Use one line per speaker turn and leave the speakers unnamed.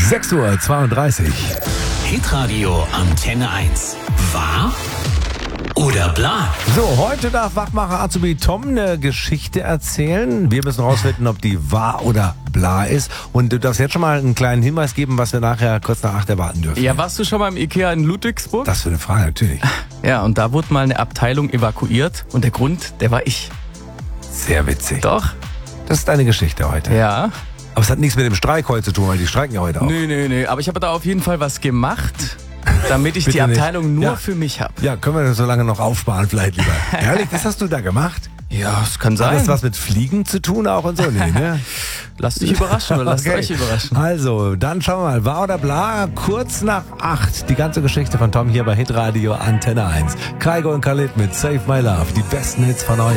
6:32 Uhr.
Hitradio Antenne 1. Wahr oder bla?
So, heute darf Wachmacher Azubi Tom eine Geschichte erzählen. Wir müssen rausfinden, ob die wahr oder bla ist. Und du darfst jetzt schon mal einen kleinen Hinweis geben, was wir nachher kurz nach 8 erwarten dürfen.
Ja, warst du schon mal im Ikea in Ludwigsburg?
Das für eine Frage, natürlich.
Ja, und da wurde mal eine Abteilung evakuiert und der Grund, der war ich.
Sehr witzig.
Doch?
Das ist deine Geschichte heute.
Ja.
Aber es hat nichts mit dem Streik heute zu tun, weil die streiken ja heute auch.
Nee, aber ich habe da auf jeden Fall was gemacht, damit ich die
Bitte nicht.
Abteilung nur
Ja.
für mich habe.
Ja, können wir das so lange noch aufsparen vielleicht lieber. Ehrlich, das hast du da gemacht?
Ja, es kann
Hat
sein.
das was mit Fliegen zu tun auch und so? Nee, ne?
Lasst dich überraschen oder lasst
Okay.
euch überraschen.
Also, dann schauen wir mal. Wahr oder bla? Kurz nach 8. Die ganze Geschichte von Tom hier bei Hitradio Antenne 1. Kaigo und Khalid mit Save My Love. Die besten Hits von euch.